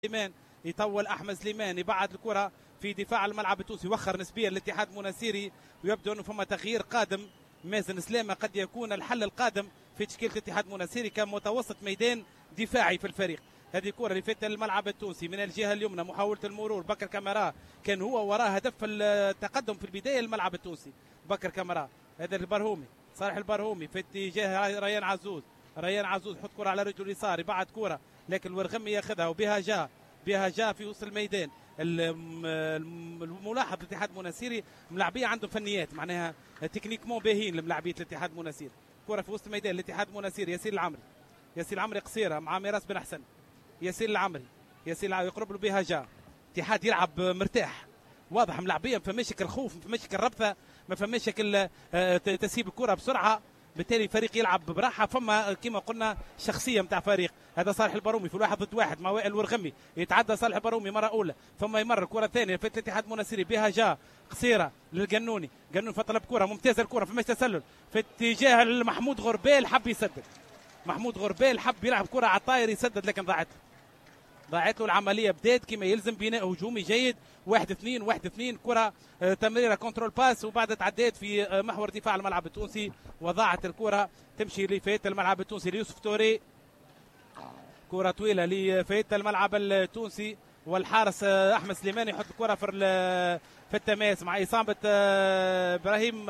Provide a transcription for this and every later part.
سليمان يطول احمد سليمان يبعد الكره في دفاع الملعب التونسي، يوخر نسبيا الاتحاد المناسيري، ويبدو انه فما تغيير قادم. مازن سلامه قد يكون الحل القادم في تشكيله الاتحاد المناسيري كمتوسط ميدان دفاعي في الفريق. هذه الكره اللي فاتت الملعب التونسي من الجهه اليمنى، محاوله المرور بكر كامارا، كان هو وراه هدف التقدم في البدايه الملعب التونسي. بكر كامارا، هذا البرهومي، صالح البرهومي في اتجاه ريان عزوز، ريان عزوز حط كره على رجله اليسار، يبعد كره لكن الورغمي ياخذها وبها جاء في وسط الميدان. الملاحظ الاتحاد المناسيري ملاعبيه عندهم فنيات، معناها تكنيكمون باهين لملاعبيه الاتحاد المناسيري. كره في وسط الميدان الاتحاد المناسيري، ياسين العمري قصيره مع ميراس بن حسن، ياسين العمري يقرب له بها اتحاد يلعب مرتاح، واضح ملاعبيه ما فماش الخوف، ما فماش الربثه، ما فماش تسيب الكره بسرعه، بالتالي الفريق يلعب براحه. فما كما قلنا شخصيه نتاع فريق. هذا صالح البرومي في الواحد ضد واحد مع وائل الورغمي، يتعدى صالح البرومي مره اولى، ثم يمر كره ثانيه في الاتحاد المناسيري بها قصيره للقنوني، قنون فطلب كره ممتازه، الكره فماش تسلل في اتجاه محمود غربال، حب يسدد محمود غربال، حب يلعب كره على الطاير يسدد لكن ضاعت له العمليه. بدات كما يلزم، بناء هجومي جيد، 1-2 كره تمريره كنترول باس، وبعد تعديت في محور دفاع الملعب التونسي وضاعت الكره تمشي لفايت الملعب التونسي ليوسف توري. كره طويله لفايت الملعب التونسي، والحارس احمد سليمان يحط الكره في التماس مع اصابه ابراهيم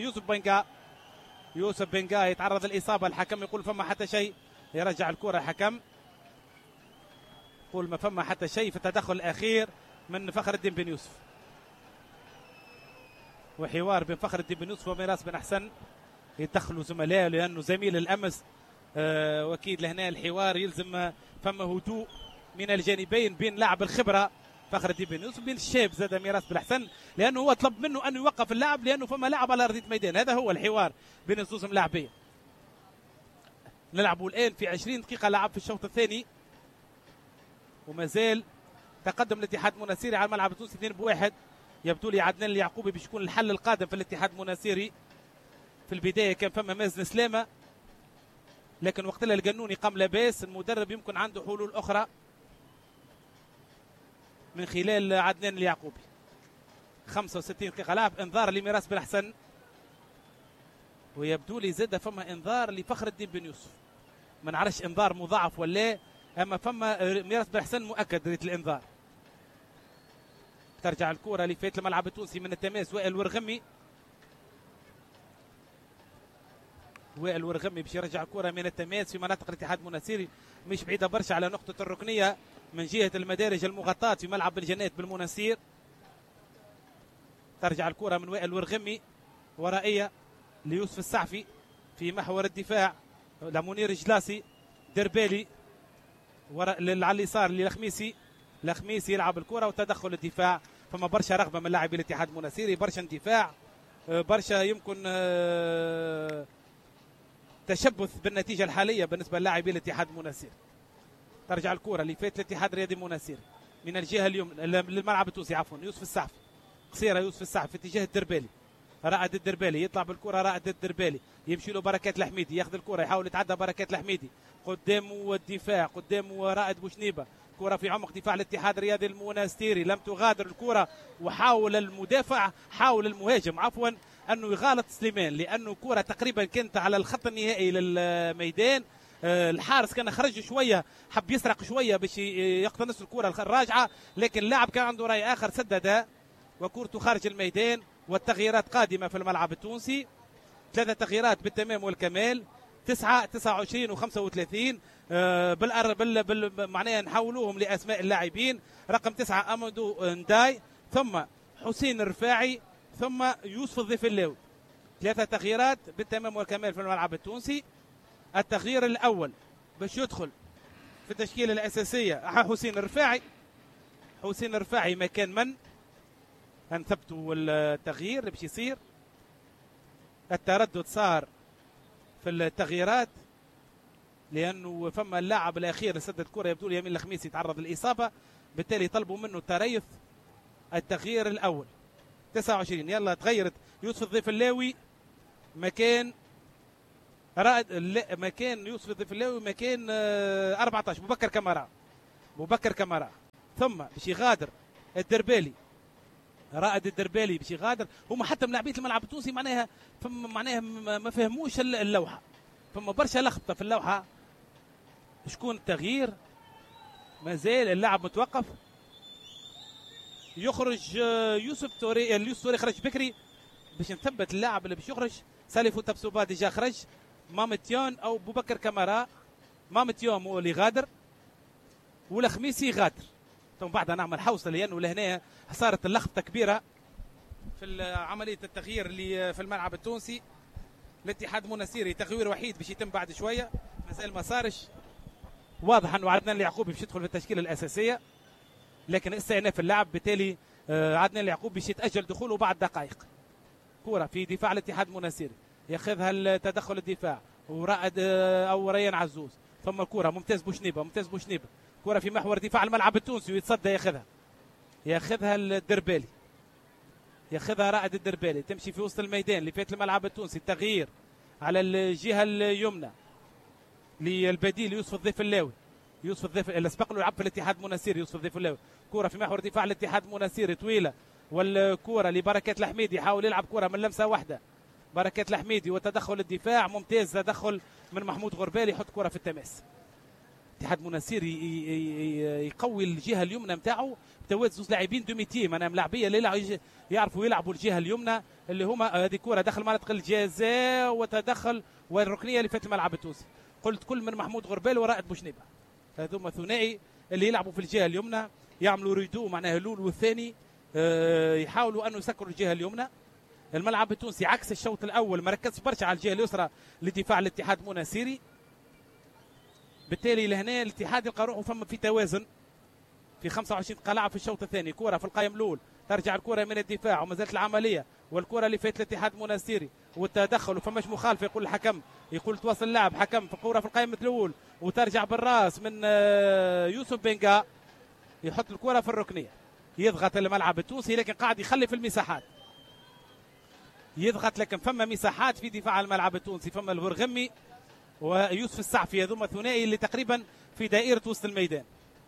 يوسف بنقا يتعرض للاصابه، الحكم يقول فما حتى شيء، يرجع الكره الحكم يقول ما فما حتى شيء في التدخل الاخير من فخر الدين بن يوسف. وحوار بين فخر الدين بن يوسف وميراس بن حسن، يدخلوا زملائه لانه زميل الامس، واكيد لهنا الحوار يلزم فما هدوء من الجانبين بين لاعب الخبره فخر الدين بن يوسف بين الشاب زاد ميراس بن حسن، لانه هو طلب منه انه يوقف اللاعب لانه فما لاعب على ارضيه ميدان. هذا هو الحوار بين الزوز ملاعبيه. نلعبوا الان في 20 دقيقه لعب في الشوط الثاني، وما زال تقدم الاتحاد المناسيري على الملعب التونسي 2-1. يبدو لي عدنان اليعقوبي باش يكون الحل القادم في الاتحاد المناسيري. في البدايه كان فما مازن سلامه، لكن وقت اللي القنوني قام لاباس، المدرب يمكن عنده حلول اخرى من خلال عدنان اليعقوبي. 65 دقيقه لعب، انذار لميراس بن حسن، ويبدو لي زاد فما انذار لفخر الدين بن يوسف، ما نعرفش انذار مضاعف ولا، اما فما ميراس بن حسن مؤكد ريت الانذار. ترجع الكره لفايت الملعب التونسي من التماس، وائل الورغمي باش يرجع الكره من التماس في مناطق الاتحاد المناسيري، مش بعيده برشا على نقطه الركنيه من جهه المدارج المغطاه في ملعب الجنات بالمناسير. ترجع الكره من وائل الورغمي ورائيه ليوسف السعفي في محور الدفاع، لمنير جلاسي، دربالي على اليسار للخميسي، يلعب الكره وتدخل الدفاع. فما برشا رغبه من لاعبي الاتحاد المناسيري، برشا اندفاع، برشا يمكن تشبث بالنتيجه الحاليه بالنسبه للاعبي الاتحاد المناسيري. ترجع الكره اللي فات الاتحاد الرياضي المناسيري من الجهه اليمنى للملعب التونسي، عفوا يوسف السعفي، قصيره يوسف السعفي في اتجاه الدربالي، رائد الدربالي يطلع بالكره، رائد الدربالي يمشي له بركات الحميدي، ياخذ الكره يحاول يتعدى بركات الحميدي، قدامه الدفاع، قدامه رائد بوشنيبه، كره في عمق دفاع الاتحاد الرياضي المناسيري، لم تغادر الكره، وحاول المهاجم عفوا انه يغالط سليمان، لانه كره تقريبا كانت على الخط النهائي للميدان. الحارس كان خرج شويه، حب يسرق شويه باش يقتنص الكره الراجعه، لكن اللاعب كان عنده راي اخر، سددها وكورته خارج الميدان. والتغييرات قادمه في الملعب التونسي، 3 تغييرات بالتمام والكمال، 29 و35 معناها نحولوهم لاسماء اللاعبين. رقم 9 امادو نداي، ثم حسين الرفاعي، ثم يوسف الضيفلاوي. 3 تغييرات بالتمام والكمال في الملعب التونسي. التغيير الاول باش يدخل في التشكيله الاساسيه حسين الرفاعي مكان من نثبتوا التغيير اللي باش يصير. التردد صار في التغييرات لانه فما اللاعب الاخير اللي سدد الكره يبدو لي يمين الخميسي تعرض للاصابه، بالتالي طلبوا منه التريث. التغيير الاول 29 يلا تغيرت يوسف الضيفلاوي مكان مكان 14 بوبكر كامارا ثم باش يغادر الدربالي، رائد الدربالي باش يغادر. هما حتى ملاعبيه الملعب التونسي معناها ما فهموش اللوحه، فما برشا لخبطه في اللوحه. شكون التغيير؟ مازال اللاعب متوقف، يخرج يوسف توري. يوسف توري خرج بكري باش نثبت اللاعب اللي باش يخرج. سالفو تبسوبا ديجا خرج، مامتيون او بوبكر كامارا. مامتيون هو اللي غادر والخميسي غادر. ثم بعدها نعمل حوصله لانه لهنا صارت اللخبطه كبيره في عمليه التغيير اللي في الملعب التونسي. الاتحاد المناسيري تغيير وحيد باش يتم بعد شويه، مازال ما صارش. واضح انه عدنان اليعقوبي باش يدخل في التشكيله الاساسيه، لكن استئناف اللعب بالتالي عدنان اليعقوبي باش يتاجل دخوله بعد دقائق. كره في دفاع الاتحاد المناسيري ياخذها التدخل الدفاع ورائد او ريان عزوز. ثم كره ممتاز بوشنيبه، ممتاز بوشنيبه، كره في محور دفاع الملعب التونسي ويتصدى ياخذها الدربالي، ياخذها رائد الدربالي. تمشي في وسط الميدان اللي فات الملعب التونسي. التغيير على الجهه اليمنى للبديل يوسف الضيف اللاوي. يوسف الضيف اللي سبق له يلعب في الاتحاد المناسيري. يوسف الضيف اللاوي، كره في محور دفاع الاتحاد المناسيري طويله، والكره لبركات الحميدي، يحاول يلعب كره من لمسه واحده. بركات الحميدي وتدخل الدفاع ممتاز، تدخل من محمود غربالي يحط كره في التماس. الاتحاد المناسيري يقوي الجهه اليمنى نتاعو بتواجد زوج لاعبين دوميتي، معناها ملاعبيه اللي يعرفوا يلعبوا الجهه اليمنى اللي هما هذه كره داخل منطقه الجزاء وتدخل والركنيه اللي فات الملعب التونسي. قلت كل من محمود غربال ورائد بوشنيبه، هذوما ثنائي اللي يلعبوا في الجهه اليمنى، يعملوا ريدو معناها الاول والثاني، يحاولوا انه يسكروا الجهه اليمنى. الملعب التونسي عكس الشوط الاول ما ركزش برشا على الجهه اليسرى لدفاع الاتحاد المناسيري، بالتالي لهنا الاتحاد يلقى روحه فما في توازن في 25 دقيقه لعب في الشوط الثاني. كره في القائم الاول، ترجع الكره من الدفاع وما زالت العمليه، والكره اللي فات الاتحاد المناسيري والتدخل وفماش مخالفه، يقول الحكم، يقول تواصل اللاعب حكم في الكره في القائم الاول، وترجع بالراس من يوسف بنغا يحط الكره في الركنيه. يضغط الملعب التونسي لكن قاعد يخلي في المساحات، يضغط لكن فما مساحات في دفاع الملعب التونسي. فما الورغمي ويوسف السعفي، هذوما ثنائي اللي تقريبا في دائره وسط الميدان.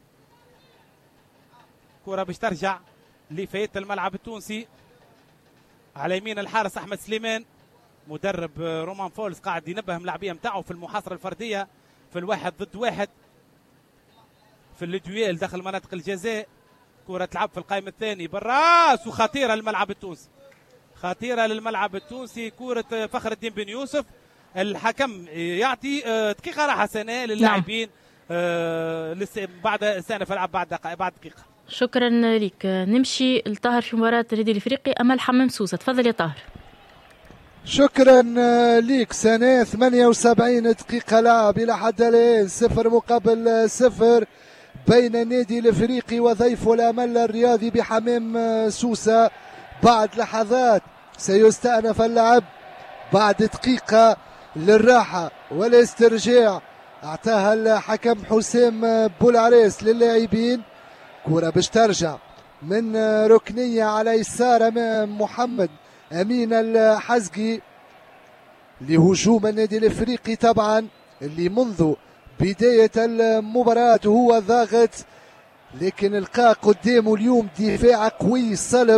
كره باش ترجع لفايت الملعب التونسي على يمين الحارس احمد سليمان. مدرب رومان فولز قاعد ينبه ملاعبيه نتاعو في المحاصره الفرديه في الواحد ضد واحد في الدويل داخل مناطق الجزاء. كره تلعب في القائم الثاني بالراس وخطيره للملعب التونسي، خطيره للملعب التونسي. كره فخر الدين بن يوسف، الحكم يعطي دقيقه راحه سنه للاعبين بعد استئناف العب بعد دقيقه. شكرا لك. نمشي لطاهر في مباراة النادي الافريقي امل حمام سوسه. تفضل يا طاهر. شكرا ليك سنة. 78 دقيقة لعب إلى حد الآن 0-0 بين النادي الافريقي وضيفه الامل الرياضي بحمام سوسة. بعد لحظات سيستأنف اللعب بعد دقيقة للراحة والاسترجاع اعطاها الحكم حسام بولعريس للاعبين. كرة باش ترجع من ركنية على يسار محمد أمين الحزقي لهجوم النادي الافريقي طبعا اللي منذ بداية المباراة هو ضاغط، لكن القى قدامه اليوم دفاع قوي صلب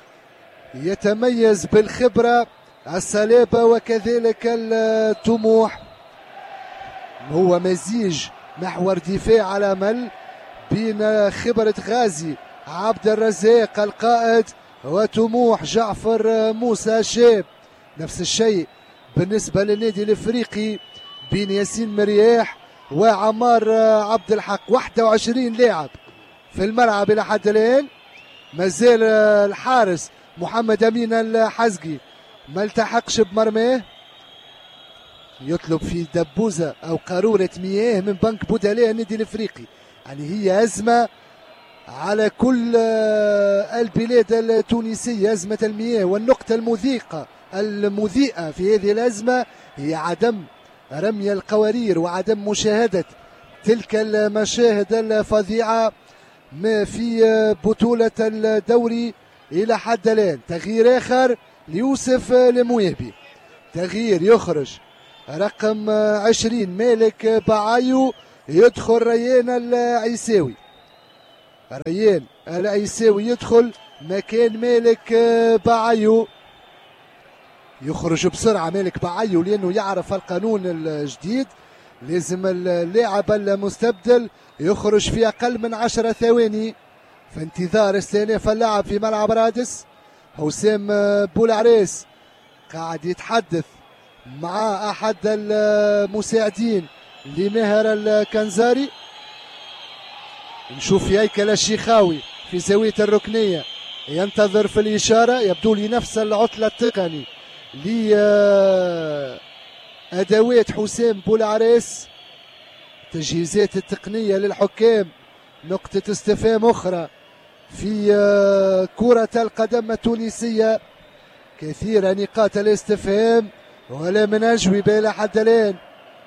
يتميز بالخبرة الصلابة وكذلك الطموح. هو مزيج محور دفاع على مل بين خبرة غازي عبد الرزاق القائد وطموح جعفر موسى شاب. نفس الشيء بالنسبة للنادي الافريقي بين ياسين مرياح وعمار عبد الحق. 21 لاعب في الملعب الى حد الان. مازال الحارس محمد امين الحزقي ما التحقش بمرماه، يطلب في دبوزه او قاروره مياه من بنك بدلاء النادي الافريقي. يعني هي ازمه على كل البلاد التونسيه، ازمه المياه. والنقطه المضيئه في هذه الازمه هي عدم رمي القوارير وعدم مشاهده تلك المشاهد الفظيعه في بطوله الدوري الى حد الان. تغيير اخر ليوسف المويهبي، تغيير يخرج رقم 20 مالك بعايو، يدخل ريان العيساوي. ريان العيساوي يدخل مكان مالك بعيو، يخرج بسرعة مالك بعيو لأنه يعرف القانون الجديد، لازم اللاعب المستبدل يخرج في أقل من 10 ثواني. في انتظار استئناف اللعب في ملعب رادس، حسام بولعريس قاعد يتحدث مع أحد المساعدين لماهر الكنزاري. نشوف هيكل الشيخاوي في زاوية الركنية ينتظر في الإشارة، يبدو لي نفس العطلة التقني لأدوات حسام بولعريس. تجهيزات التقنية للحكام نقطة استفهام أخرى في كرة القدم التونسية، كثيرة نقاط الاستفهام ولا من أجوبة إلى حد الآن.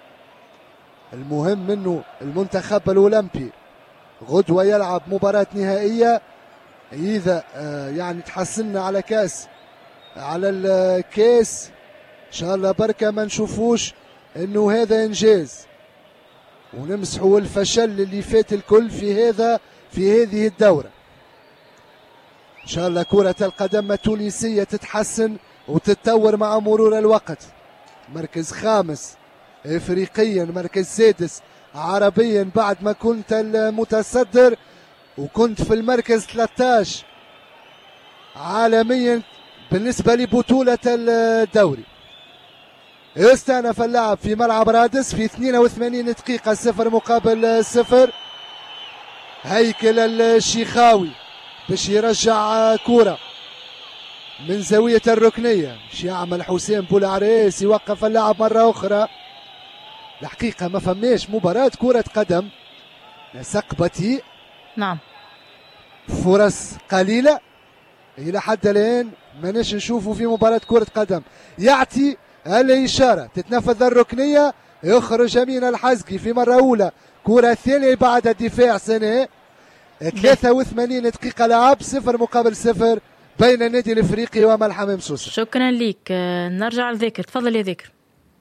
المهم أنه المنتخب الأولمبي غدوة يلعب مباراة نهائية، إذا يعني تحصلنا على كاس، على الكاس إن شاء الله بركة ما نشوفوش أنه هذا إنجاز، ونمسحوا الفشل اللي فات الكل في هذه الدورة. إن شاء الله كرة القدم التونسية تتحسن وتتطور مع مرور الوقت. مركز خامس إفريقيا، مركز سادس عربيا بعد ما كنت المتصدر، وكنت في المركز 13 عالميا بالنسبة لبطولة الدوري. استأنف اللعب في ملعب رادس في 82 دقيقة 0-0. هيكل الشيخاوي باش يرجع كرة من زاوية الركنية، باش يعمل حسام بولعريس يوقف اللعب مرة أخرى. الحقيقة ما فماش مباراة كرة قدم سقبتي، نعم فرص قليلة إلى حد الآن، ماناش نشوفوا في مباراة كرة قدم. يعطي الإشارة، تتنفذ الركنية، يخرج أمين الحزقي في مرة أولى، كرة ثانية بعد الدفاع سنة. 83 دقيقة لعب، 0-0 بين النادي الإفريقي وملحمة مسوسة. شكرا لك. نرجع لذاكر، تفضل يا ذاكر.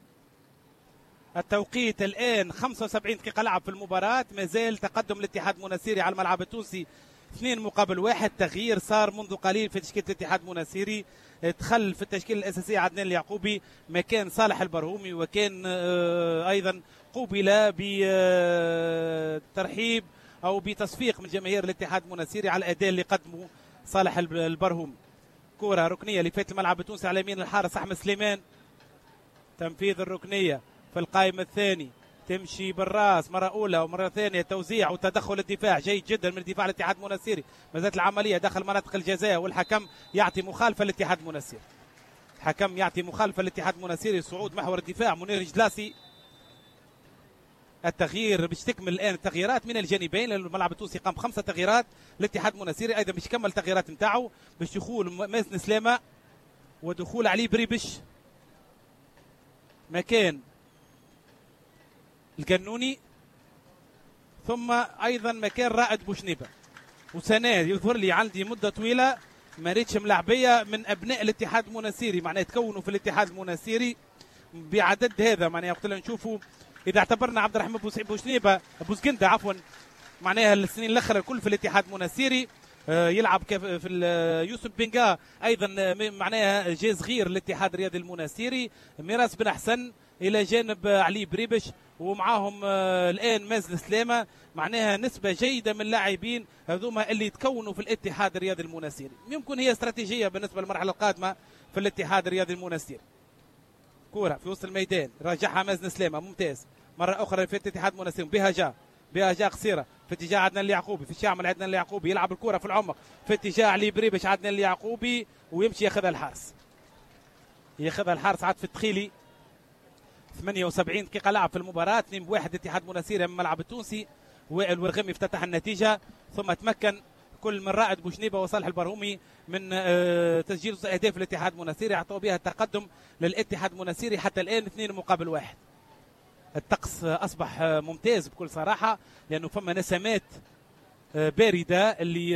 التوقيت الآن 75 دقيقة لعب في المباراة، ما زال تقدم الاتحاد المناسيري على الملعب التونسي 2-1. تغيير صار منذ قليل في تشكيلة الاتحاد المناسيري، دخل في التشكيلة الأساسية عدنان اليعقوبي مكان صالح البرهومي، وكان أيضا قوبل بترحيب أو بتصفيق من جماهير الاتحاد المناسيري على الأداء اللي قدمه صالح البرهومي. كرة ركنية لفات الملعب التونسي على يمين الحارس أحمد سليمان، تنفيذ الركنية في القائم الثاني، تمشي بالراس مرة أولى ومرة ثانية، توزيع وتدخل الدفاع جيد جدا من دفاع الاتحاد المناسيري، ما زالت العملية داخل مناطق الجزاء، والحكم يعطي مخالفة للاتحاد المناسيري. الحكم يعطي مخالفة للاتحاد المناسيري، صعود محور الدفاع منير جلاسي. التغيير باش تكمل الآن التغييرات من الجانبين، لأن الملعب التونسي قام ب5 تغييرات، الاتحاد المناسيري أيضا باش يكمل التغييرات نتاعو، باش دخول مازن سلامة ودخول علي بريبش مكان القنوني، ثم ايضا مكان رائد بوشنيبه. وسنة يظهر لي عندي مده طويله ما ريتش ملاعبيه من ابناء الاتحاد المناسيري، معناها يتكونوا في الاتحاد المناسيري بعدد هذا. معناها وقت نشوفوا اذا اعتبرنا عبد الرحمن بوشنيبه بوزقنده عفوا، معناها السنين الاخرى الكل في الاتحاد المناسيري، يلعب في يوسف بنقا ايضا معناها جاي صغير الاتحاد الرياضي المناسيري، ميراس بن حسن الى جانب علي بريبش، ومعاهم الان مازن سلامه، معناها نسبه جيده من اللاعبين هذوما اللي يتكونوا في الاتحاد الرياضي المناسيري. يمكن هي استراتيجيه بالنسبه للمرحله القادمه في الاتحاد الرياضي المناسيري. كوره في وسط الميدان راجعها مازن سلامه، ممتاز. مره اخرى في الاتحاد المناسيري، بها جاء قصيره في اتجاه عدنان اليعقوبي، في الشامل عدنان اليعقوبي يلعب الكره في العمق في اتجاه علي بريبش، عدنان اليعقوبي ويمشي ياخذها الحارس عاد في التخيلي. 78 دقيقة لعب في المباراة، 2-1 اتحاد مناسيري من الملعب التونسي. وائل ورغمي افتتح النتيجة، ثم تمكن كل من رائد بوشنيبة وصالح البرهومي من تسجيل أهداف الاتحاد المناسيري، أعطوا بها التقدم للاتحاد المناسيري حتى الآن 2-1. الطقس أصبح ممتاز بكل صراحة، لأنه فما نسمات باردة اللي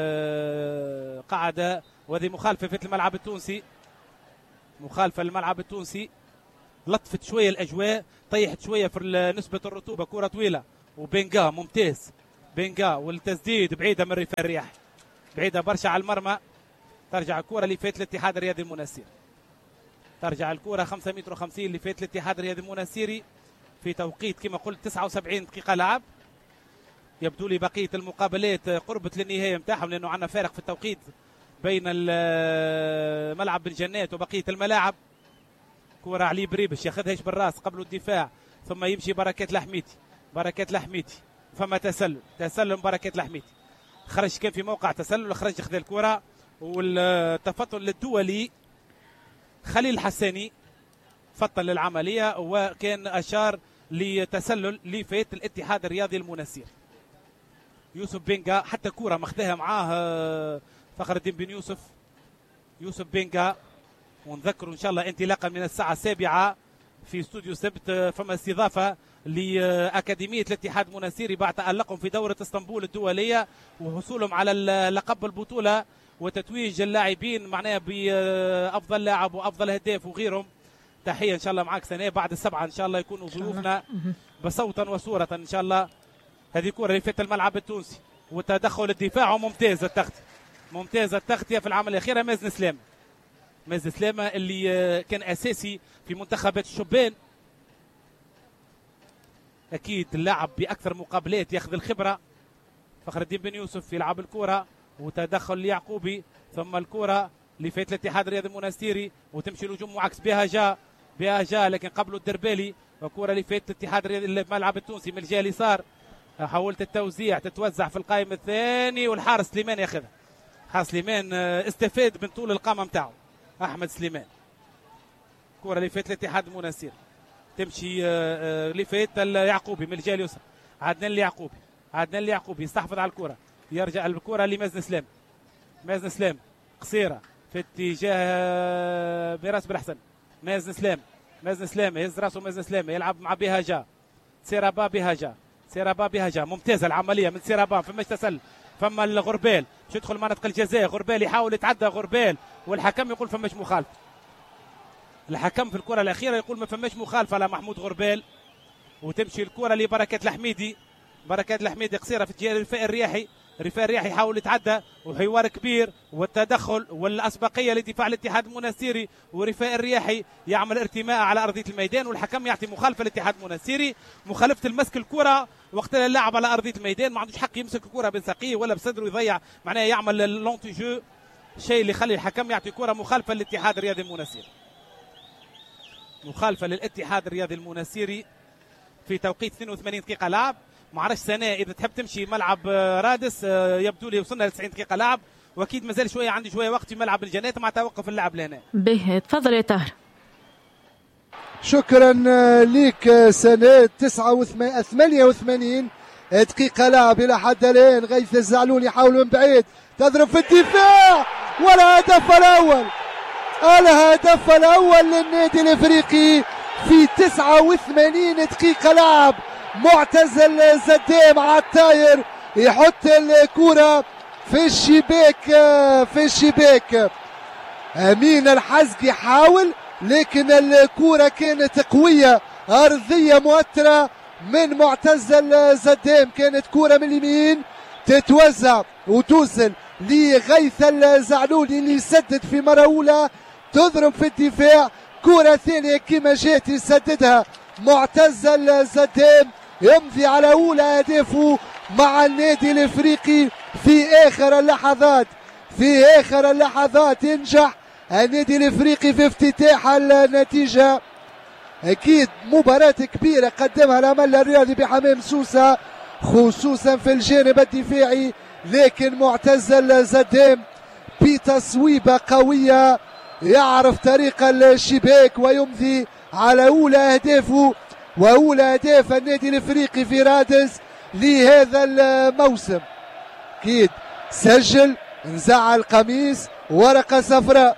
قاعدة، وهذه مخالفة في الملعب التونسي، مخالفة للملعب التونسي، لطفت شوية الأجواء، طيحت شوية في نسبة الرطوبة. كرة طويلة وبنقا ممتاز، بنجا والتسديد بعيده من رفاع الرياحي، بعيده برشا على المرمى. ترجع الكره اللي فات الاتحاد الرياضي المناسيري، ترجع الكره 5 متر و50 اللي فات الاتحاد الرياضي المناسيري في توقيت كما قلت 79 دقيقه لعب. يبدو لي بقيه المقابلات قربت للنهايه نتاعهم، لانه عندنا فارق في التوقيت بين ملعب بن جنات وبقيه الملاعب. كره علي بريبش ياخذهاش بالراس قبل الدفاع، ثم يمشي بركات لحميتي، بركات لحميتي، فما تسلل بركات لحميتي، خرج كان في موقع تسلل، خرج خذ الكره. والتفطن للدولي خليل الحساني فطن للعمليه وكان اشار لتسلل لفات الاتحاد الرياضي المناسير. يوسف بنجا حتى كوره ماخذها معاه فخر الدين بن يوسف بنجا. ونذكروا ان شاء الله انطلاقا من الساعه 7 في استوديو سبت فما استضافه لاكاديميه الاتحاد المناسيري بعد تالقهم في دوره اسطنبول الدوليه وحصولهم على لقب البطوله وتتويج اللاعبين معناها بافضل لاعب وافضل هداف وغيرهم. تحيه ان شاء الله معك سنه بعد السبعه ان شاء الله يكونوا ضيوفنا بصوتا وصوره ان شاء الله. هذه كره اللي فات الملعب التونسي وتدخل الدفاع ممتاز التغطيه، ممتازه التغطيه في العمل الاخيره. مازن سلامه اللي كان اساسي في منتخبات الشبان، اكيد اللاعب باكثر مقابلات ياخذ الخبره. فخر الدين بن يوسف يلعب الكره وتدخل ليعقوبي، ثم الكره اللي فات الاتحاد الرياضي المناسيري وتمشي الهجوم معكس بها جاء لكن قبله الدربالي. والكره اللي فات الاتحاد الرياضي الملعب التونسي من الجهه اليسار، حاولت التوزيع تتوزع في القائم الثاني والحارس سليمان ياخذها. حارس سليمان استفاد من طول القامه نتاعو احمد سليمان. الكره اللي فات الاتحاد المناسيري تمشي اللي فات يعقوبي من الجهه اليسرى، عدنان اليعقوبي يستحفظ على الكره، يرجع الكره لمازن سلام قصيره في اتجاه ميراس بن حسن. مازن سلام يهز راسه، مازن سلام يلعب مع بهاجا، سيرابا بهاجا ممتازه العمليه من سيرابا، فماش تسلل، فما الغربال باش يدخل منطقه الجزاء، غربال يحاول يتعدى غربال والحكم يقول فماش مخالفه. الحكم في الكره الاخيره يقول ما فماش مخالفه على محمود غربال. وتمشي الكره لبركات الحميدي، قصيره في اتجاه رفاع الرياحي يحاول يتعدى وحوار كبير والتدخل والاسبقيه لدفاع الاتحاد المناسيري، ورفاع الرياحي يعمل ارتماء على ارضيه الميدان والحكم يعطي مخالفه للاتحاد المناسيري، مخالفه المسك الكره وقت اللاعب على ارضيه الميدان ما عندوش حق يمسك الكره بساقيه ولا بصدره يضيع، معناها يعمل لونتي جو، شيء اللي يخلي الحكم يعطي كره مخالفه للاتحاد الرياضي المناسيري. مخالفه للاتحاد الرياضي المناسيري في توقيت 82 دقيقه لعب. ما عرفش سناء اذا تحب تمشي ملعب رادس، يبدو لي وصلنا ل 90 دقيقه لعب، واكيد مازال شويه عندي شويه وقت في ملعب الجنات مع توقف اللعب لهنا. به تفضل يا طاهر. شكرا لك سناء. 88 دقيقه لعب الى حد الان. غيث الزعلول يحاول من بعيد، تضرب في الدفاع والهدف الاول للنادي الافريقي في 89 دقيقه لعب. معتز الزدام على الطاير يحط الكرة في الشباك. امين الحزقي حاول لكن الكرة كانت قوية، ارضية مؤثرة من معتز الزدام، كانت كرة من اليمين تتوزع وتوصل لغيث الزعلولي اللي يسدد في مرة اولى، تضرب في الدفاع، كرة ثانية كما جات يسددها معتز الزدام، يمضي على اولى اهدافه مع النادي الافريقي في اخر اللحظات. ينجح النادي الافريقي في افتتاح النتيجه. اكيد مباراة كبيرة قدمها العمل الرياضي بحمام سوسة خصوصا في الجانب الدفاعي، لكن معتز الزدام بتصويبة قوية يعرف طريق الشباك ويمضي على اولى اهدافه واولى اهداف النادي الافريقي في رادس لهذا الموسم. اكيد سجل، نزع القميص، ورقه صفراء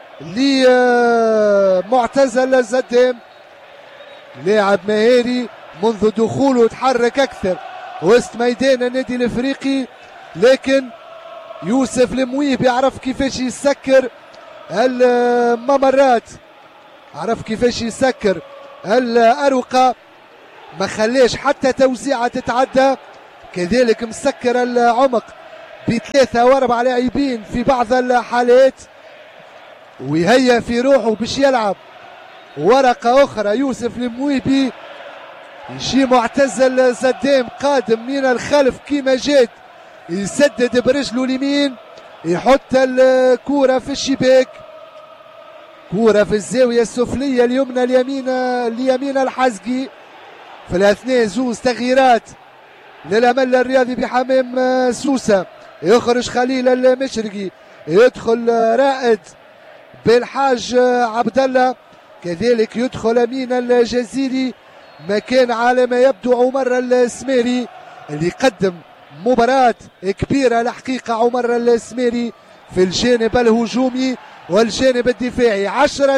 لمعتز الزدام، لاعب مهاري منذ دخوله تحرك اكثر وسط ميدان النادي الافريقي، لكن يوسف المويه بيعرف كيفاش يسكر الممرات، عرف كيفاش يسكر الأروقة، ما خلاش حتى توزيعة تتعدى، كذلك مسكر العمق بثلاثة واربع لاعبين في بعض الحالات، ويهيأ في روحه باش يلعب ورقة أخرى. يوسف المويبي يجي معتز الزدام قادم من الخلف كيما جاد، يسدد برجله اليمين، يحط الكرة في الشباك، كرة في الزاوية السفلية اليمنى اليمين الحزقي. في الأثناء زوز تغييرات للأمل الرياضي بحمام سوسة، يخرج خليل المشرقي، يدخل رائد بالحاج عبد الله، كذلك يدخل أمين الجزيري مكان على ما يبدو عمر السميري اللي قدم مباراة كبيرة الحقيقة. عمر السميري في الجانب الهجومي والجانب الدفاعي. 10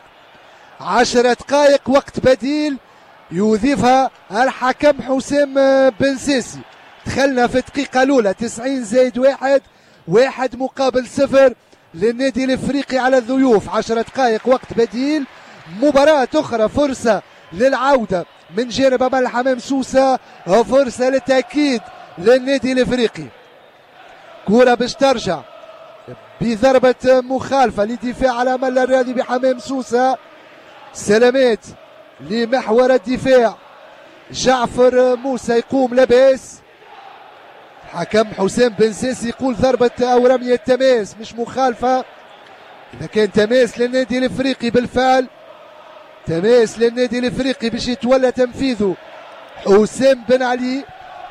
دقائق وقت بديل يضيفها الحكم حسام بن ساسي. دخلنا في الدقيقة الأولى 90 زائد 1 مقابل 0 للنادي الافريقي على الضيوف. 10 دقائق وقت بديل، مباراة أخرى، فرصة للعودة من جانب أمل حمام سوسة، فرصة للتأكيد للنادي الافريقي. كرة باش ترجع بضربة مخالفة لدفاع على أمل الرياضي بحمام سوسة. سلامات لمحور الدفاع جعفر موسى، يقوم لاباس. حكم حسام بن ساسي يقول ضربة أو رمية تماس مش مخالفة. إذا كان تماس للنادي الافريقي بالفعل، تماس للنادي الافريقي باش يتولى تنفيذه حسام بن علي.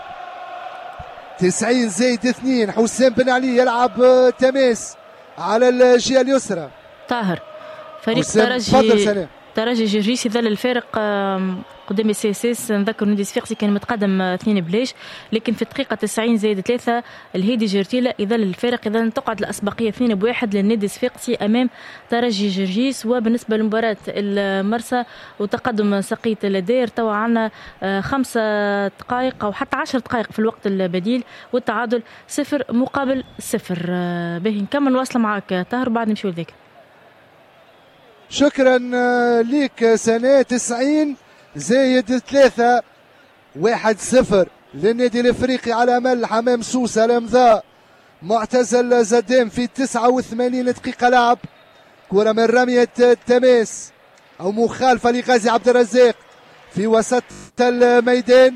90 زائد 2، حسام بن علي يلعب تماس على الجهة اليسرى. طاهر فريق ترجي جرجيس يظل الفارق قدام السي اس اس. نذكر نادي صفاقسي كان متقدم 2 بلاش، لكن في الدقيقة 90 زائد 3 الهيدي جرتيلا يظل الفارق، إذا تقعد الأسبقية 2-1 للنادي الصفاقسي أمام ترجي جرجيس. وبالنسبة لمباراة المرسى وتقدم سقية الدير، توا عنا 5 دقائق أو حتى 10 دقائق في الوقت البديل، والتعادل 0-0. باهي نكمل واصل معك طاهر بعد نمشي لذاك. شكرا ليك سنة. 90 زايد 3 1-0 للنادي الافريقي على امل حمام سوسة. الامضاء معتزل زدام في 89 دقيقة لعب. كرة من رمية تماس او مخالفة لغازي عبد الرزاق في وسط الميدان.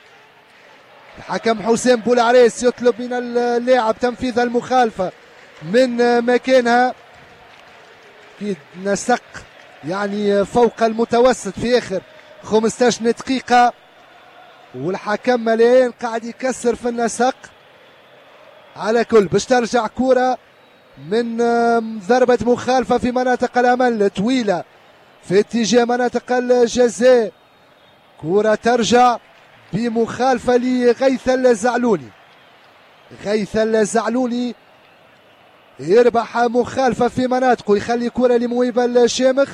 الحكم حسام بولعريس يطلب من اللاعب تنفيذ المخالفة من مكانها. أكيد نسق يعني فوق المتوسط في آخر 15 دقيقة، والحكم مليان قاعد يكسر في النسق. على كل باش ترجع كرة من ضربة مخالفة في مناطق الأمل طويلة في اتجاه مناطق الجزاء. كرة ترجع بمخالفة لغيث الزعلوني. غيث الزعلوني يربح مخالفة في مناطقه، يخلي كرة لمويبة الشامخ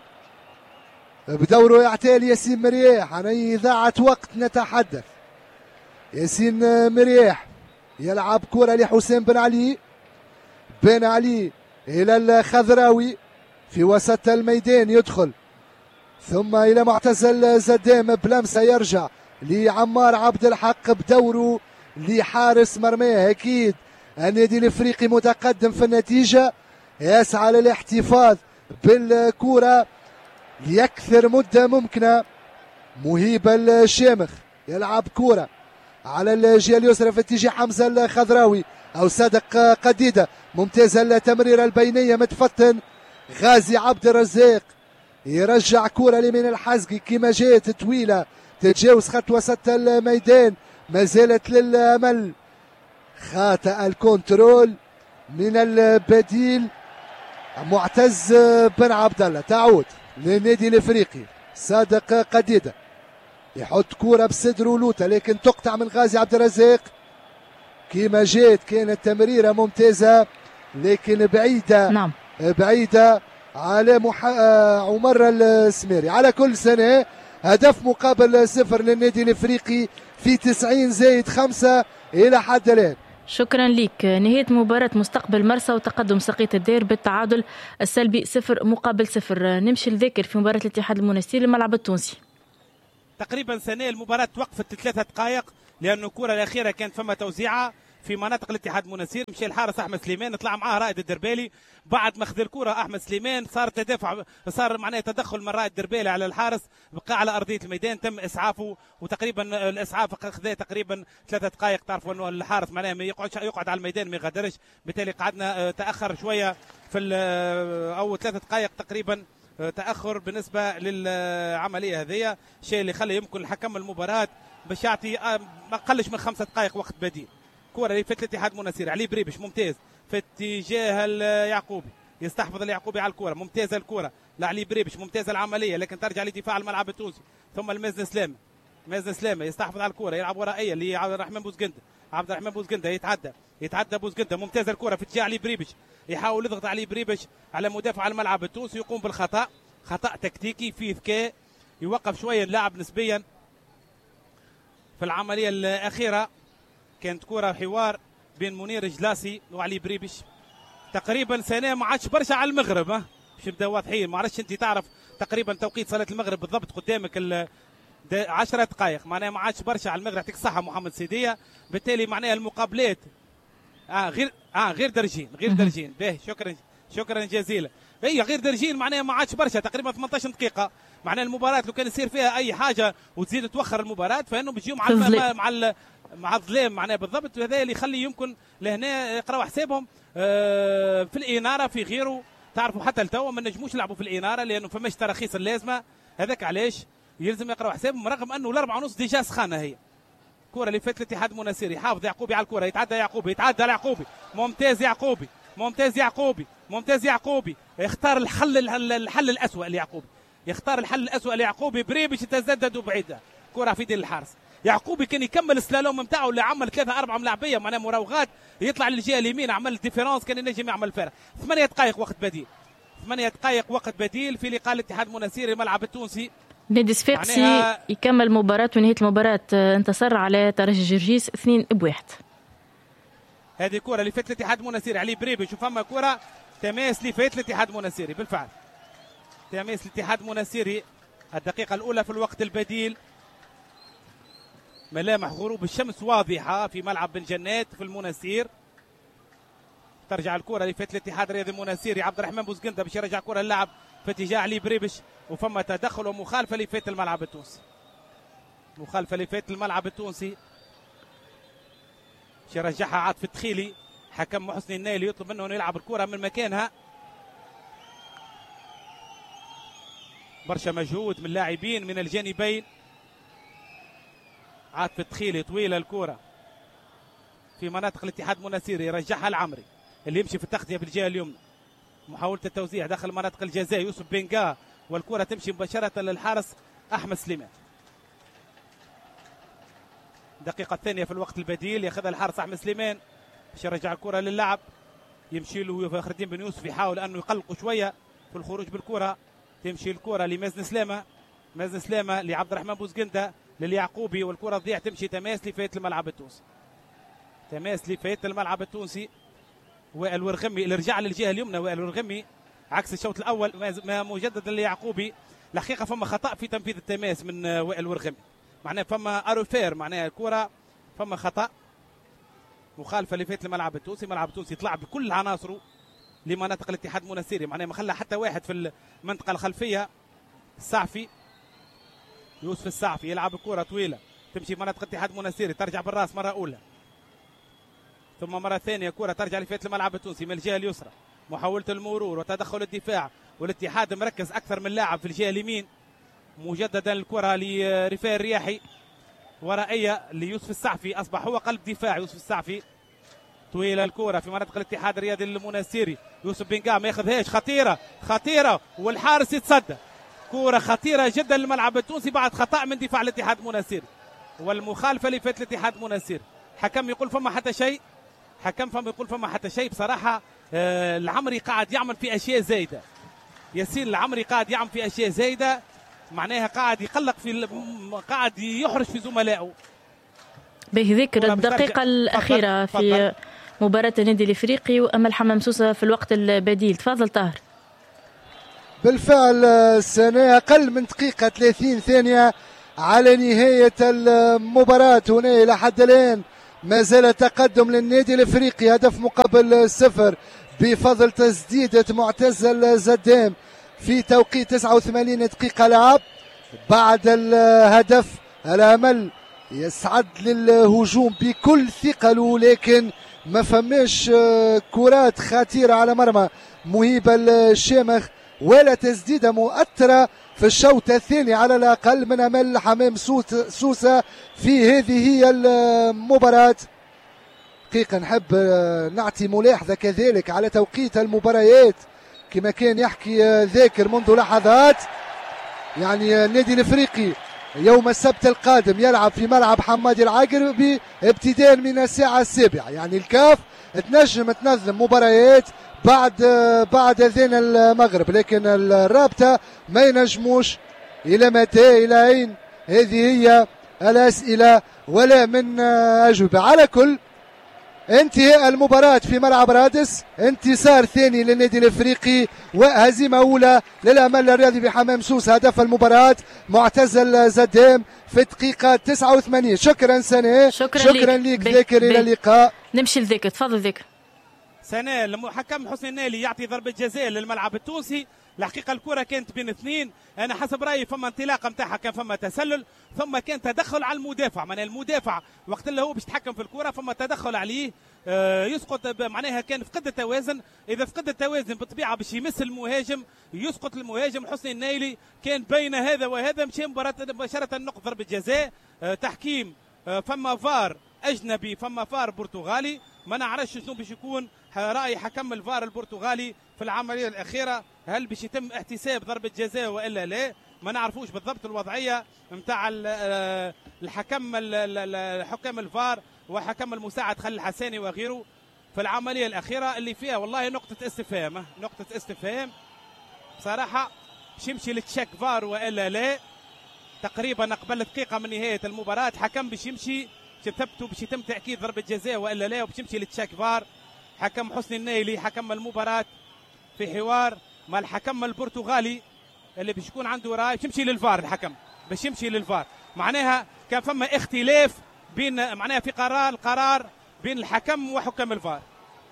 بدوره يعتال ياسين مرياح. عن إذاعة وقت نتحدث. ياسين مرياح يلعب كرة لحسام بن علي. بن علي إلى الخضراوي في وسط الميدان، يدخل ثم إلى معتزل زدام بلمسة، يرجع لعمار عبد الحق بدوره لحارس مرماه. أكيد النادي الافريقي متقدم في النتيجة، يسعى للاحتفاظ بالكرة لأكثر مدة ممكنة. مهيب الشامخ يلعب كرة على الجهة اليسرى في اتجاه حمزة الخضراوي أو صادق قديدة. ممتازة التمريرة البينية، متفتن غازي عبد الرزاق يرجع كرة لمن الحزقي كما جات طويلة تتجاوز خط وسط الميدان. ما زالت للأمل خاطئ الكنترول من البديل معتز بن عبد الله. تعود للنادي الافريقي. صادق قديدة يحط كرة بصدره لوتا، لكن تقطع من غازي عبد الرزاق كما جات. كانت تمريرة ممتازة لكن بعيدة. نعم. بعيدة على عمر السميري. على كل سنة هدف مقابل 0 للنادي الافريقي في 90 زائد 5 إلى حد الآن. شكرا لك. نهاية مباراة مستقبل مرسى وتقدم سقية الدير بالتعادل السلبي 0-0. نمشي لذاكر في مباراة الاتحاد المنستير الملعب التونسي. تقريبا سنة المباراة توقفت 3 دقائق لأنه الكرة الأخيرة كانت فما توزيعة في مناطق الاتحاد المناسير، مشى الحارس احمد سليمان، طلع معاه رائد الدربالي. بعد ما اخذ الكره احمد سليمان صار تدافع، صار معناه تدخل من رائد الدربالي على الحارس، بقى على ارضيه الميدان، تم اسعافه، وتقريبا الاسعاف اخذ تقريبا 3 دقائق. تعرفوا انه الحارس معناه ما يقعد على الميدان ما يغادرش، بالتالي قعدنا تاخر شويه في او 3 دقائق تقريبا تاخر بالنسبه للعمليه هذه، الشيء اللي خلى يمكن الحكم المباراه باش يعطي ما قلش من 5 دقائق وقت بديل. كرة اللي فات الاتحاد المناسير، علي بريبش ممتاز في اتجاه اليعقوبي، يستحفظ اليعقوبي على الكرة، ممتازة الكرة لعلي بريبش، ممتازة العملية، لكن ترجع لدفاع الملعب التونسي. ثم المازن سلامة، مازن سلامة يستحفظ على الكرة، يلعب ورائية لعبد الرحمن بوزقندة، عبد الرحمن بوزقندة يتعدى بوزقندة، ممتازة الكرة في اتجاه علي بريبش، يحاول يضغط علي بريبش على مدافع الملعب التونسي، يقوم بالخطأ، خطأ تكتيكي فيه ذكاء، يوقف شوية اللاعب نسبيا. في العملية الأخيرة كانت كرة حوار بين منير جلاسي وعلي بريبش، تقريبا سنة ما عادش برشا على المغرب، باش نبدا واضحين. ما عرفتش انت تعرف تقريبا توقيت صلاة المغرب بالضبط قدامك 10 دقائق، معناها ما عادش برشا على المغرب. يعطيك الصحة محمد سيدية. بالتالي معناها المقابلات غير درجين باهي، شكرا جزيلا. هي غير درجين معناها ما عادش برشا، تقريبا 18 دقيقة. معناها المباراة لو كان يصير فيها أي حاجة وتزيد توخر المباراة فإنه بيجيو مع الظلام معناها بالضبط. وهذا اللي يخلي يمكن لهنا يقراوا حسابهم في الإنارة في غيره. تعرفوا حتى لتوا ما نجموش يلعبوا في الإنارة لأنه فماش تراخيص اللازمة، هذاك علاش يلزم يقراوا حسابهم، رغم أنه 4:30 ديجا سخانة. هي الكرة اللي فاتت الاتحاد المناسيري، يحافظ يعقوبي على الكرة، يتعدى يعقوبي، ممتاز يعقوبي يختار الحل الأسوأ ليعقوبي، بريبش يتسدد بعيدة، كرة في دين الحارس. يعقوبي كان يكمل السلالوم نتاعو اللي عمل 3-4 ملاعبيه معناها مراوغات، يطلع للجهه اليمين، عمل ديفيرونس، كان ينجم يعمل فرق. 8 دقائق وقت بديل في لقاء الاتحاد المناسيري الملعب التونسي. نادي صفاقسي يكمل مباراة، ونهاية المباراة انتصر على ترجي جرجيس 2-1. هذه كرة اللي فاتت الاتحاد المناسيري، علي بريبي. شوف فما كرة تماس اللي فاتت الاتحاد المناسيري، بالفعل تماس الاتحاد المناسيري الدقيقة الأولى في الوقت البديل. ملامح غروب الشمس واضحة في ملعب بن جنات في المناسير. ترجع الكرة اللي فاتت الاتحاد الرياضي المناسيري، عبد الرحمن بوزقندة باش يرجع كرة اللعب في اتجاه علي بريبش، وفما تدخل ومخالفة اللي فات الملعب التونسي، باش يرجعها عاطف التخيلي. حكم محسن النايلي يطلب منه انه يلعب الكرة من مكانها. برشا مجهود من اللاعبين من الجانبين. عاطف التخيلي طويلة الكرة في مناطق الاتحاد المناسيري، يرجعها العمري اللي يمشي في التغطية في الجهة اليمنى. محاولة التوزيع داخل مناطق الجزاء، يوسف بنقا، والكرة تمشي مباشرة للحارس أحمد سليمان. الدقيقة الثانية في الوقت البديل، ياخذها الحارس أحمد سليمان باش يرجع الكرة للعب. يمشي له فخر الدين بن يوسف، يحاول أنه يقلقوا شوية في الخروج بالكرة. تمشي الكرة لمازن سلامة لعبد الرحمن بوزقندة لليعقوبي، والكرة تضيع تمشي تماس لفات الملعب التونسي. وائل ورغمي اللي رجع للجهة اليمنى، وائل ورغمي عكس الشوط الأول ما مجددا ليعقوبي. الحقيقة فما خطأ في تنفيذ التماس من وائل ورغمي، معناه فما أروفير، معناه الكرة فما خطأ، مخالفة لفات الملعب التونسي. الملعب التونسي طلع بكل عناصره لمناطق الاتحاد المناسيري، معناه ما خلى حتى واحد في المنطقة الخلفية. الصعفي، يوسف الصعفي يلعب الكرة طويلة تمشي مناطق الاتحاد المناسيري، ترجع بالراس مرة أولى ثم مرة ثانية، كرة ترجع لفات الملعب التونسي من الجهة اليسرى. محاولة المرور وتدخل الدفاع، والاتحاد مركز أكثر من لاعب في الجهة اليمين. مجددا الكرة لرفاع الرياحي، ورائية ليوسف الصعفي، أصبح هو قلب دفاع يوسف الصعفي. طويلة الكرة في مناطق الاتحاد الرياضي المناسيري، يوسف بنقا ما ياخذهاش، خطيرة والحارس يتصدى. كرة خطيرة جدا للملعب التونسي بعد خطأ من دفاع الاتحاد المناسيري، والمخالفة لفات الاتحاد المناسيري. حكم يقول فما حتى شيء بصراحة. العمري قاعد يعمل في أشياء زايدة، ياسين العمري قاعد يعمل في أشياء زايدة، معناها قاعد يقلق قاعد يحرج في زملائه. بذكر الدقيقة الأخيرة في مباراة النادي الإفريقي وأمل حمام سوسة في الوقت البديل. تفضل طاهر. بالفعل سنة أقل من دقيقة 30 ثانية على نهاية المباراة. هنا إلى حد الآن ما زال تقدم للنادي الافريقي، هدف مقابل 0 بفضل تسديدة معتز الزدام في توقيت 89 دقيقة لعب. بعد الهدف الامل يسعد للهجوم بكل ثقله، لكن ما فماش كرات خطيرة على مرمى مهيب الشامخ ولا تسديدة مؤثرة في الشوط الثاني على الأقل من أمل حمام سوسة في هذه هي المباراة. دقيقة نحب نعطي ملاحظة كذلك على توقيت المباريات كما كان يحكي ذاكر منذ لحظات. يعني النادي الافريقي يوم السبت القادم يلعب في ملعب حمادي العقربي ابتداء من الساعة 7. يعني الكاف تنجم تنظم مباريات بعد اذان المغرب، لكن الرابطة ما ينجموش. الى متى؟ الى اين؟ هذه هي الاسئلة ولا من اجوبة. على كل انتهاء المباراة في ملعب رادس، انتصار ثاني للنادي الافريقي وهزيمة اولى للامل الرياضي بحمام سوس. هدف المباراة معتز الزدام في الدقيقة 89. شكرا سناء، شكرا ليك ذاكر. الى اللقاء. نمشي لذاكر، تفضل ذاكر. سناء المحكم حسني النالي يعطي ضربة جزاء للملعب التونسي. الحقيقة الكرة كانت بين اثنين، أنا حسب رأيي فما انطلاقة نتاعها، كان فما تسلل، ثم كان تدخل على المدافع. معناها المدافع وقت اللي هو باش يتحكم في الكرة فما تدخل عليه، يسقط. معناها كان فقد التوازن. إذا فقد التوازن بالطبيعة باش يمس المهاجم، يسقط المهاجم. حسني النالي كان بين هذا وهذا، مشى مباشرة نقطة ضربة جزاء. تحكيم فما فار أجنبي، فما فار برتغالي، ما نعرفش شنو باش يكون رأي حكم الفار البرتغالي في العملية الأخيرة. هل باش يتم احتساب ضربة جزاء وإلا لا؟ ما نعرفوش بالضبط الوضعية نتاع الحكم حكام الفار وحكم المساعد خالد الحساني وغيره في العملية الأخيرة اللي فيها والله نقطة استفهام. نقطة استفهام بصراحة. باش يمشي للتشيك فار وإلا لا؟ تقريبا قبل دقيقة من نهاية المباراة حكم باش يمشي ثبتوا باش يتم تأكيد ضربة جزاء وإلا لا، وباش يمشي للتشيك فار. حكم حسني النايلي حكم المباراة في حوار مع الحكم البرتغالي اللي باش يكون عنده رأي باش يمشي للفار. الحكم باش يمشي للفار، معناها كان فما اختلاف بين معناها في القرار بين الحكم وحكم الفار،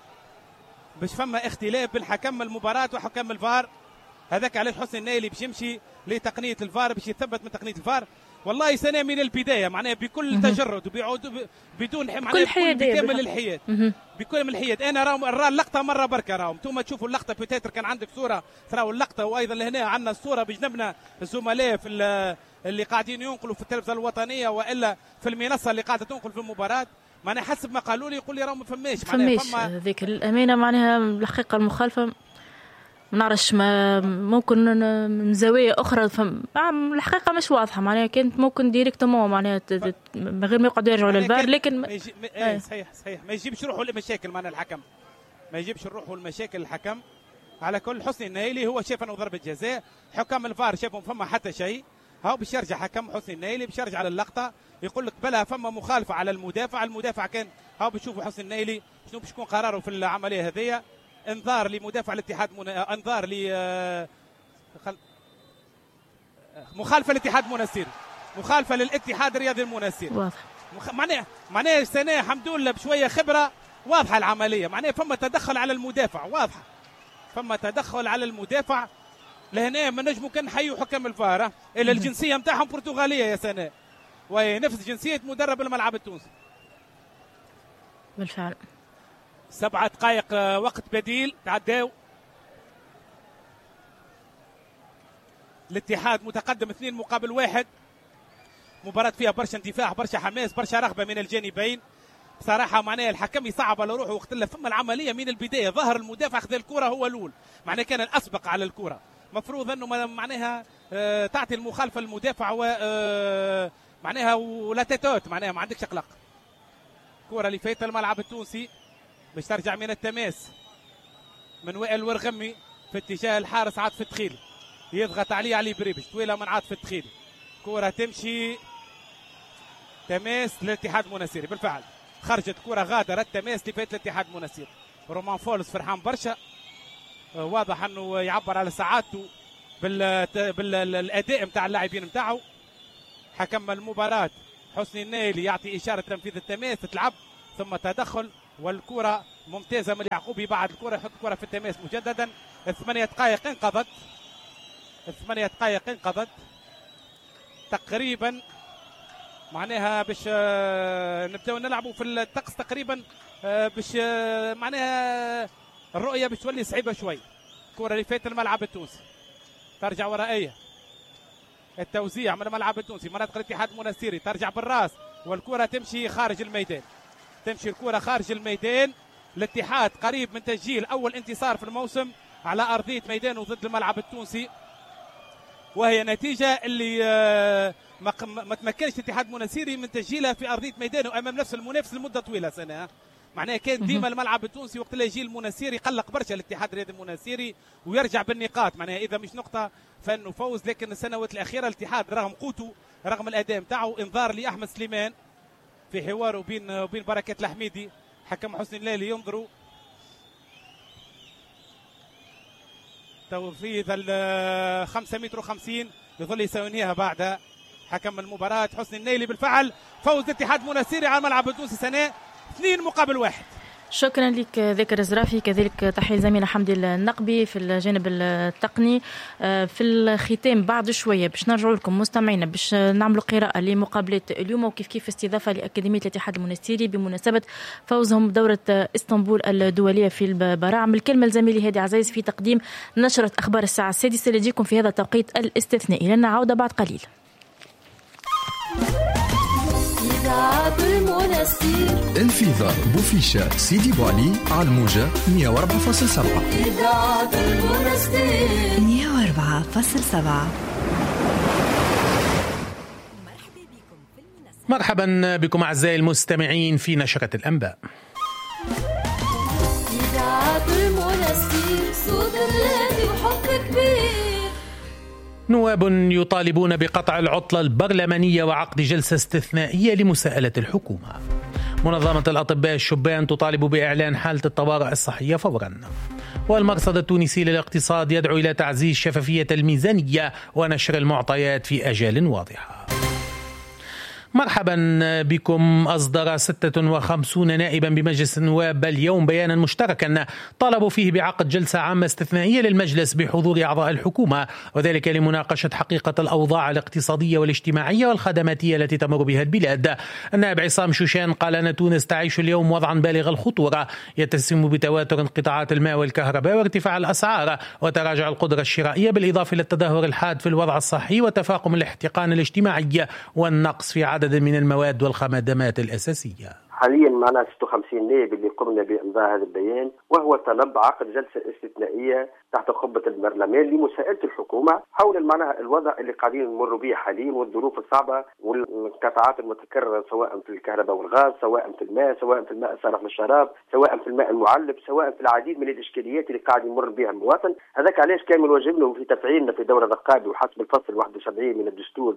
باش فما اختلاف بين حكم المباراة وحكم الفار. هذاك علاش حسني النايلي باش يمشي لتقنية الفار باش يثبت من تقنية الفار. والله سنة من البداية معناها بكل تجرد وبيعود بدون معناها بكامل الحياد، بكل الحياد. انا راهم اللقطة مرة بركة، راهم انتم تشوفوا اللقطة بيتاتر كان عندك صورة تراو اللقطة، وايضا لهنا عندنا الصورة بجنبنا الزملاء في اللي قاعدين ينقلوا في التلفزة الوطنية والا في المنصة اللي قاعدة تنقل في المباراة. معناها حسب ما قالوا لي يقول لي راهم ما فماش هذيك الأمانة. معناها الحقيقة المخالفة ما نعرفش، ما ممكن من زاويه اخرى الحقيقه مش واضحه. معناها كانت ممكن ديريكتومون معناها من غير ما يقعدوا يرجعوا للفار، لكن صحيح ما يجيبش روحه لمشاكل. معناها الحكم ما يجيبش روحه لمشاكل. الحكم على كل حسني النايلي هو شاف انه ضربه جزاء، حكام الفار شافهم فما حتى شيء. هاو باش يرجع حكم حسني النايلي باش يرجع للقطه يقول لك بلا فما مخالفه على المدافع كان. هاو بيشوفوا حسني النايلي شنو باش يكون قراره في العمليه هذه. انذار لمدافع الاتحاد انذار مخالفه الاتحاد المنستيري، مخالفه للاتحاد الرياضي المنستيري. واضح معناها سنة حمد لله بشويه خبره واضحه العمليه. معناها فما تدخل على المدافع واضحه، فما تدخل على المدافع. لهنا ما نجموا كان نحيوا حكام الفار الا الجنسيه نتاعهم برتغاليه يا سناء، وهي نفس جنسيه مدرب الملعب التونسي. بالفعل 7 دقائق وقت بديل تعداو. الاتحاد متقدم 2-1. مباراة فيها برشا اندفاع، برشا حماس، برشا رغبة من الجانبين. بصراحة معناها الحكم يصعب على روحه وقت اللي فما العملية من البداية. ظهر المدافع أخذ الكرة هو الأول، معناها كان الأسبق على الكرة. مفروض أنه معناها تعطي المخالفة للمدافع و معناها ولا تتوت، معناها ما عندكش قلق. الكرة اللي فاتت الملعب التونسي باش ترجع من التماس من وائل ورغمي في اتجاه الحارس عاطف التخيلي، يضغط عليه علي بريبش طويله من عاطف التخيلي. كرة تمشي تماس للاتحاد المنستيري. بالفعل خرجت كرة غادرت تماس لفات الاتحاد المنستيري. رومان فولس فرحان برشا، واضح انه يعبر على سعادته بالاداء نتاع اللاعبين نتاعو. حكم المباراة حسني النيلي يعطي إشارة تنفيذ التماس، تلعب ثم تدخل والكرة ممتازة من اليعقوبي، بعد الكرة يحط الكرة في التماس مجددا. 8 دقائق انقضت، 8 دقائق انقضت تقريبا، معناها باش نبداو نلعبوا في الطقس تقريبا، باش معناها الرؤية باش تولي صعيبة شوي. الكرة اللي فات الملعب التونسي ترجع ورائية، التوزيع من الملعب التونسي مناطق الاتحاد المنستيري، ترجع بالراس والكرة تمشي خارج الميدان، تمشي الكرة خارج الميدان. الاتحاد قريب من تسجيل أول انتصار في الموسم على أرضية ميدانه ضد الملعب التونسي، وهي نتيجة اللي ما تمكنش الاتحاد المنستيري من تسجيلها في أرضية ميدانه أمام نفس المنافس لمدة طويلة سنة. معناها كان ديما الملعب التونسي وقت اللي يجي المنستيري يقلق برشا الاتحاد الرياضي المنستيري ويرجع بالنقاط، معناها إذا مش نقطة فإنه فوز. لكن السنوات الأخيرة الاتحاد رغم قوته رغم الأداء متاعه، انذار لأحمد سليمان في حواره وبين بركات الحميدي، حكم حسني النيلي ينظروا تنفيذ ال 550 يظل يساويها بعد حكم المباراة حسني النيلي. بالفعل فوز الاتحاد المنستيري على الملعب التونسي سنة 2-1. شكرا لك ذاكر الزرافي، كذلك تحية زميلة حمدي النقبي في الجانب التقني. في الختام بعد شوية باش نرجعوا لكم مستمعينا باش نعملوا قراءة لمقابلات اليوم وكيف استضافة لأكاديمية الاتحاد المنستيري بمناسبة فوزهم بدورة اسطنبول الدولية في البراعم. الكلمة لزميلي هادي عزيز في تقديم نشرة أخبار الساعة 6 اللي تجيكم في هذا التوقيت الاستثنائي. لنا عودة بعد قليل. انفيذار بوفيشة سيدي بوالي على الموجة 104.7. 104.7. مرحبا بكم أعزائي المستمعين في نشرة الأنباء. نواب يطالبون بقطع العطلة البرلمانية وعقد جلسة استثنائية لمساءلة الحكومة. منظمة الأطباء الشبان تطالب بإعلان حالة الطوارئ الصحية فورا. والمرصد التونسي للاقتصاد يدعو إلى تعزيز شفافية الميزانية ونشر المعطيات في أجال واضحة. مرحبا بكم. أصدر 56 نائبا بمجلس النواب اليوم بيانا مشتركا طالبوا فيه بعقد جلسة عامة استثنائية للمجلس بحضور أعضاء الحكومة، وذلك لمناقشة حقيقة الأوضاع الاقتصادية والاجتماعية والخدماتية التي تمر بها البلاد. النائب عصام شوشان قال أن تونس تعيش اليوم وضعا بالغ الخطورة يتسم بتواتر انقطاعات الماء والكهرباء وارتفاع الأسعار وتراجع القدرة الشرائية، بالإضافة إلى التدهور الحاد في الوضع الصحي وتفاقم الاحتقان الاجتماعي والنقص في عدد من المواد والخدمات الأساسية. حاليا معنا 56 نائب اللي قمنا بإمضاء هذا البيان، وهو طلب عقد جلسة استثنائية تحت قبة البرلمان لمساءلة الحكومة حول معناها الوضع اللي قاعدين نمر به حاليا والظروف الصعبة والانقطاعات المتكررة سواء في الكهرباء والغاز، سواء في الماء، سواء في الماء الصالح للشراب، سواء في الماء المعلب، سواء في العديد من الإشكاليات اللي قاعد يمر بها المواطن. هذاك علاش كان من واجبنا في تفعيلنا في دورة رقابي وحسب الفصل 71 من الدستور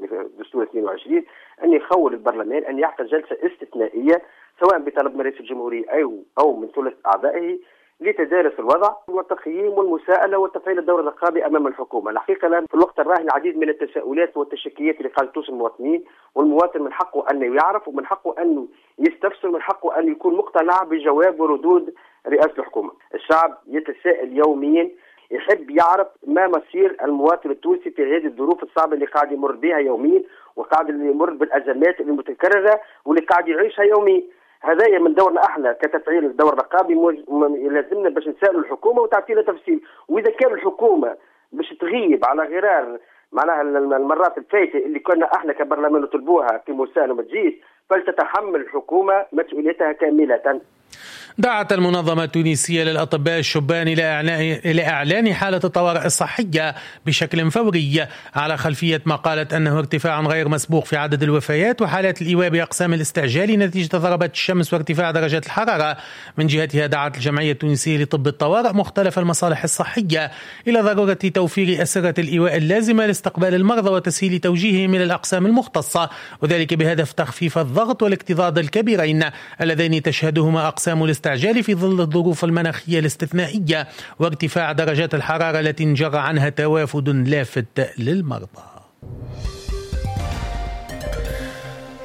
22 أن يخول البرلمان أن يعقد جلسة استثنائية سواء بطلب من رئيس الجمهورية أو من ثلث أعضائه لتدارس الوضع والتقييم والمساءلة وتفعيل الدور الرقابي أمام الحكومة. الحقيقة الآن في الوقت الراهن العديد من التساؤلات والتشكيات اللي قاعدة توصل المواطنين، والمواطن من حقه أن يعرف ومن حقه أن يستفسر ومن حقه أن يكون مقتنع بجواب وردود رئاسة الحكومة. الشعب يتساءل يوميا، يحب يعرف ما مصير المواطن التونسي في هذه الظروف الصعبة اللي قاعد يمر بها يوميا وقاعد يمر بالأزمات المتكررة واللي قاعد يعيشها يوميا. هذا من دورنا احنا كتفعيل الدور الرقابي لازمنا باش نسألوا الحكومة وتعطينا تفسير، واذا كان الحكومة باش تغيب على غرار معناها المرات الفايته اللي كنا احنا كبرلمان نطلبوها في مساءلة وما تجيش، فلتتحمل الحكومة مسؤوليتها كاملة. دعت المنظمة التونسية للأطباء الشبان إلى إعلان حالة الطوارئ الصحية بشكل فوري على خلفية ما قالت أنه ارتفاع غير مسبوق في عدد الوفيات وحالات الإيواء بأقسام الاستعجال نتيجة ضربات الشمس وارتفاع درجات الحرارة. من جهتها دعت الجمعية التونسية لطب الطوارئ مختلف المصالح الصحية إلى ضرورة توفير أسرة الإيواء اللازمة لاستقبال المرضى وتسهيل توجيههم إلى الأقسام المختصة، وذلك بهدف تخفيف الضغط والاكتظاظ الكبيرين اللذين تشهدهما أقسام الاستعجال في ظل الظروف المناخية الاستثنائية وارتفاع درجات الحرارة التي انجرى عنها توافد لافت للمرضى.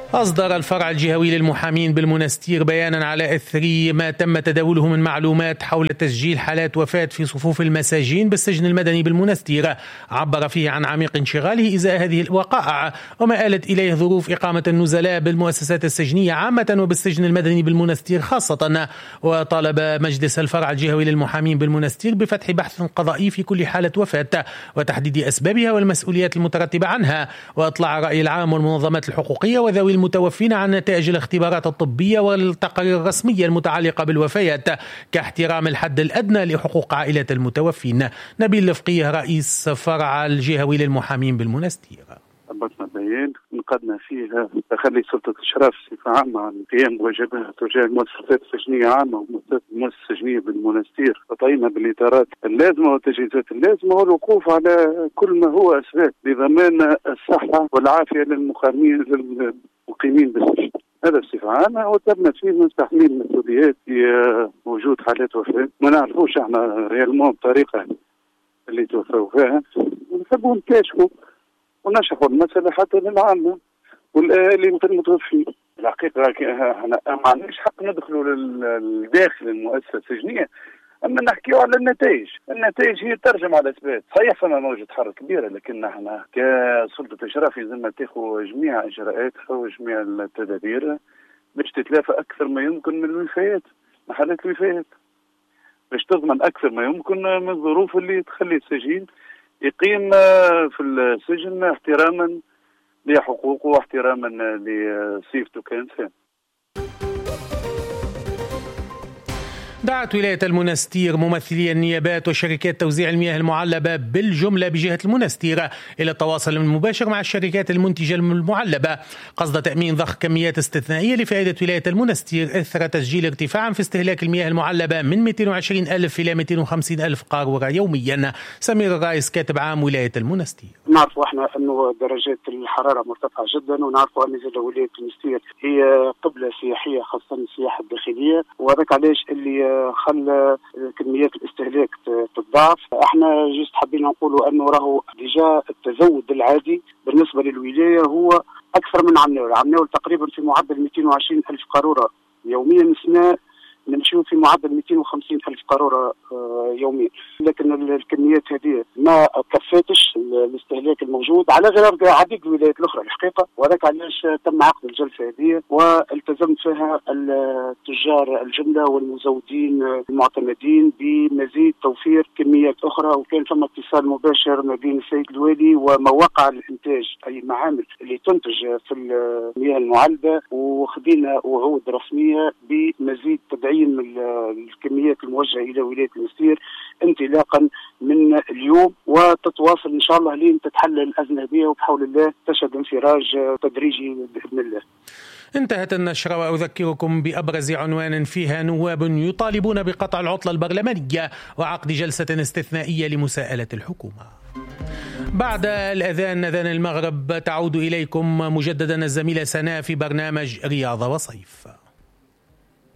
أصدر الفرع الجهوي للمحامين بالمنستير بيانا على إثر ما تم تداوله من معلومات حول تسجيل حالات وفاة في صفوف المساجين بالسجن المدني بالمنستير. عبر فيه عن عميق انشغاله إزاء هذه الوقائع وما آلت إليه ظروف إقامة النزلاء بالمؤسسات السجنية عامة وبالسجن المدني بالمنستير خاصة. وطالب مجلس الفرع الجهوي للمحامين بالمنستير بفتح بحث قضائي في كل حالة وفاة وتحديد أسبابها والمسؤوليات المترتبة عنها، وإطلاع الرأي العام والمنظمات الحقوقية وذوي المتوفين عن نتائج الاختبارات الطبية والتقارير الرسمية المتعلقة بالوفيات كاحترام الحد الأدنى لحقوق عائلات المتوفين. نبيل لفقيه رئيس فرع الجهوي للمحامين بالمنستير. ضبطنا بيان نقدنا فيه تخلي سلطة الإشراف بصفة عامة عن القيام بواجبها تجاه المؤسسات السجنية عامة والمؤسسات السجنية بالمنستير، تطعيمها بالإطارات اللازمة والتجهيزات اللازمة والوقوف على كل ما هو أسباب لضمان الصحة والعافية للمقيمين بالسجن. هذا بصفة عامة. وتبنى فيه من تحميل مسؤوليات في وجود حالات وفاة ما نعرفوش احنا ريالمون الطريقة اللي توفوا فيها، ونحبوا نكاشفوا ونشرحوا المسألة حتى للعامة والأهالي مثل المتوفين. الحقيقة احنا ما عندناش حق ندخلوا لداخل المؤسسة السجنية، أما نحكيوا على النتائج. النتائج هي ترجم على الأسباب. صحيح فما موجة حركة كبيرة، لكن احنا كسلطة إشراف لازم تاخذ جميع إجراءاتها وجميع التدابير باش تتلافى أكثر ما يمكن من الوفيات، حالات الوفيات، باش تضمن أكثر ما يمكن من الظروف اللي تخلي السجين يقيم في السجن احتراما لحقوقه واحتراما لصفته كإنسان. دعت ولاية المنستير ممثلي النيابات وشركات توزيع المياه المعلبة بالجملة بجهة المنستير إلى التواصل المباشر مع الشركات المنتجة المعلبة قصد تأمين ضخ كميات استثنائية لفائدة ولاية المنستير إثر تسجيل ارتفاع في استهلاك المياه المعلبة من 220,000 إلى 250,000 قارورة يوميا. سمير الرايس كاتب عام ولاية المنستير. نعرفوا احنا انه درجات الحرارة مرتفعة جدا، ونعرفوا ان ولاية المنستير هي قبلة سياحية خاصة السياحة الداخلية، وهذاك علاش اللي خلى كميات الاستهلاك تتضاعف. احنا جست حابين نقولوا انه راهو ديجا التزود العادي بالنسبه للولايه هو اكثر من عمناول تقريبا في معدل 220,000 قاروره يوميا. السنه نمشيو في معدل 250,000 قارورة يوميا، لكن الكميات هذه ما كفاتش الاستهلاك الموجود على غير عديد الولايات الأخرى الحقيقة، وذاك علاش تم عقد الجلسة هذه والتزمت فيها التجار الجملة والمزودين المعتمدين بمزيد توفير كميات أخرى. وكان ثم اتصال مباشر ما بين السيد الوالي ومواقع الإنتاج أي معامل اللي تنتج في المياه المعلبة، وخدينا وعود رسمية بمزيد تدعيم الكميات الموجهة إلى ولاية المنستير انطلاقا من اليوم، وتتواصل إن شاء الله لين تتحل الأزمة هذه، وبحول الله تشهد انفراج تدريجي بإذن الله. انتهت النشرة وأذكركم بأبرز عنوان فيها: نواب يطالبون بقطع العطلة البرلمانية وعقد جلسة استثنائية لمساءلة الحكومة. بعد الأذان أذان المغرب تعود إليكم مجددا الزميلة سناء في برنامج رياضة وصيف.